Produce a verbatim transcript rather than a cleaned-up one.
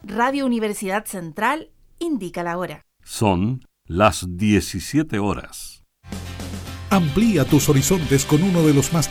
Radio Universidad Central indica la hora. Son las diecisiete horas. Amplía tus horizontes con uno de los más